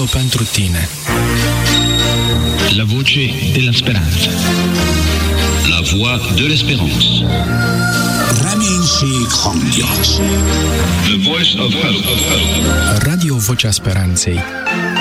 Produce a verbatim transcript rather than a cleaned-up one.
pentru tine. La voce della speranza. La voix de l'espérance. Reménység hangja. The voice of hope. Radio Vocea Speranței.